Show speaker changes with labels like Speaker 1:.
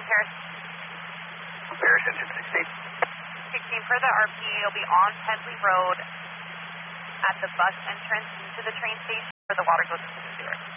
Speaker 1: Harris.
Speaker 2: Paris engine
Speaker 1: 16 for the RP. You'll be on Pedley Road at the bus entrance into the train station where the water goes to the sewer.